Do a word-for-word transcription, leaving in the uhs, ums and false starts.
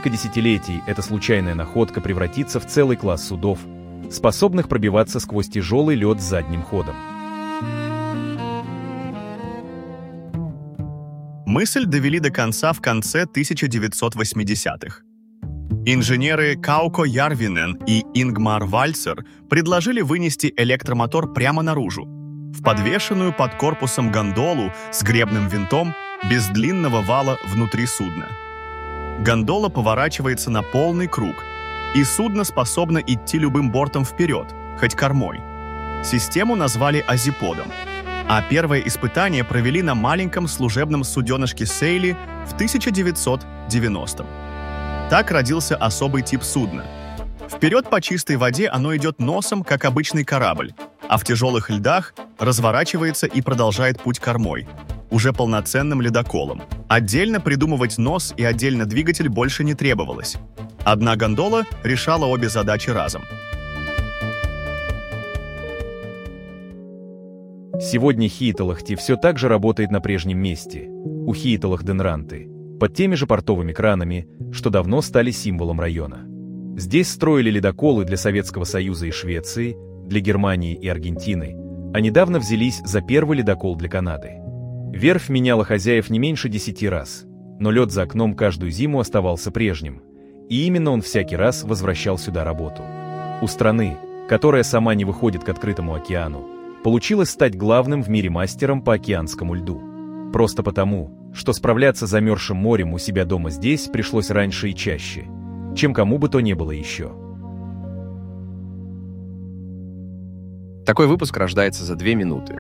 несколько десятилетий эта случайная находка превратится в целый класс судов, способных пробиваться сквозь тяжелый лед с задним ходом. Мысль довели до конца в конце тысяча девятьсот восьмидесятых. Инженеры Кауко Ярвинен и Ингмар Вальцер предложили вынести электромотор прямо наружу, в подвешенную под корпусом гондолу с гребным винтом без длинного вала внутри судна. Гондола поворачивается на полный круг, и судно способно идти любым бортом вперед, хоть кормой. Систему назвали азиподом, а первое испытание провели на маленьком служебном суденышке Сейли в тысяча девятьсот девяностом. Так родился особый тип судна. Вперед по чистой воде оно идет носом, как обычный корабль, а в тяжелых льдах разворачивается и продолжает путь кормой, уже полноценным ледоколом. Отдельно придумывать нос и отдельно двигатель больше не требовалось. Одна гондола решала обе задачи разом. Сегодня Хиитолахти все так же работает на прежнем месте, у Хиитолах-Денранты, под теми же портовыми кранами, что давно стали символом района. Здесь строили ледоколы для Советского Союза и Швеции, для Германии и Аргентины, а недавно взялись за первый ледокол для Канады. Верфь меняла хозяев не меньше десяти раз, но лед за окном каждую зиму оставался прежним, и именно он всякий раз возвращал сюда работу. У страны, которая сама не выходит к открытому океану, получилось стать главным в мире мастером по океанскому льду. Просто потому, что справляться с замерзшим морем у себя дома здесь пришлось раньше и чаще, чем кому бы то ни было еще. Такой выпуск рождается за две минуты.